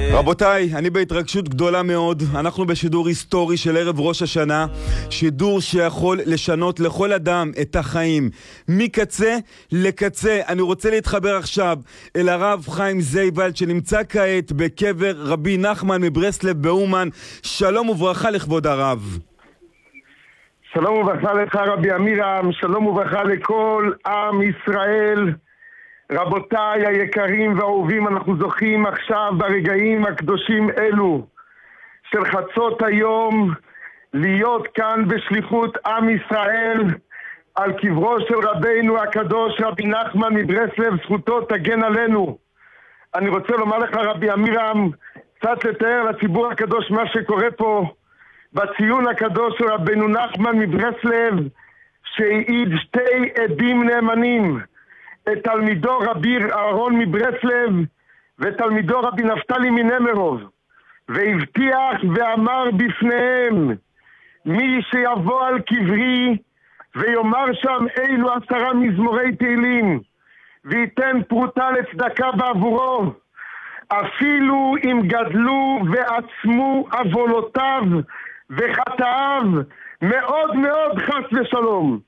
רבותיי, אני בהתרגשות גדולה מאוד. אנחנו בשידור היסטורי של ערב ראש השנה, שידור שיכול לשנות לכל אדם את החיים מקצה לקצה. אני רוצה להתחבר עכשיו אל הרב חיים זייבלד שנמצא כעת בקבר רבי נחמן מברסלב באומן. שלום וברכה לכבוד הרב. שלום וברכה לך רבי אמירם, שלום וברכה לכל עם ישראל. רבותיי היקרים והאהובים, אנחנו זוכים עכשיו ברגעים הקדושים אלו של חצות היום להיות כאן בשליחות עם ישראל על קברו של רבינו הקדוש רבי נחמן מברסלב, זכותו תגן עלינו. אני רוצה לומר לך רבי אמירם, קצת לתאר לציבור הקדוש מה שקורה פה בציון הקדוש של רבינו נחמן מברסלב, שהעיד שתי עדים נאמנים, את תלמידו רבי אהרון מברסלב ותלמידו רבי נפתלי מנמרוב, והבטיח ואמר בפניהם, מי שיבוא על קברי ויאמר שם אילו 10 מזמורי תהילים וייתן פרוטה לצדקה בעבורו, אפילו אם גדלו ועצמו עוונותיו וחטאיו מאוד מאוד חס ושלום,